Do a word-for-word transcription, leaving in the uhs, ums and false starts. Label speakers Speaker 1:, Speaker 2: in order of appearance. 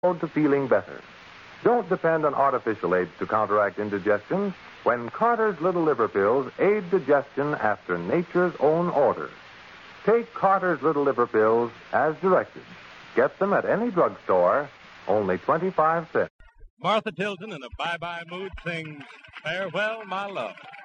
Speaker 1: road to feeling better. Don't depend on artificial aids to counteract indigestion when Carter's Little Liver Pills aid digestion after nature's own order. Take Carter's Little Liver Pills as directed. Get them at any drugstore, only twenty-five cents.
Speaker 2: Martha Tilton in a bye-bye mood sings Farewell, My Love.